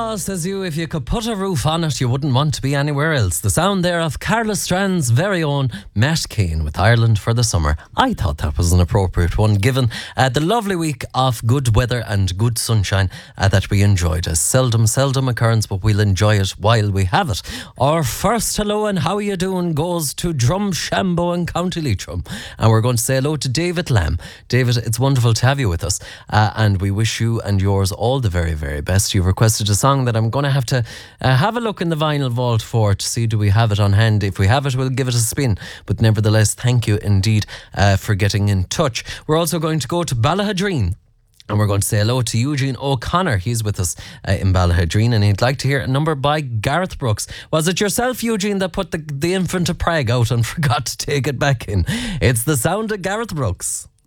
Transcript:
Ah, says you, if you could put a roof on it, you wouldn't want to be anywhere else. The sound there of Carla Strand's very own Matt Keane with Ireland for the Summer. I thought that was an appropriate one, given the lovely week of good weather and good sunshine that we enjoyed. A seldom occurrence, but we'll enjoy it while we have it. Our first hello and how are you doing goes to Drumshambo in County Leitrim. And we're going to say hello to David Lamb. David, it's wonderful to have you with us. And we wish you and yours all the very, very best. You've requested a song that I'm going to have a look in the vinyl vault for to see do we have it on hand. If we have it, we'll give it a spin. But nevertheless, thank you indeed for getting in touch. We're also going to go to Ballahadreen. And we're going to say hello to Eugene O'Connor. He's with us in Ballahadreen, and he'd like to hear a number by Gareth Brooks. Was it yourself, Eugene, that put the Infant of Prague out and forgot to take it back in? It's the sound of Gareth Brooks.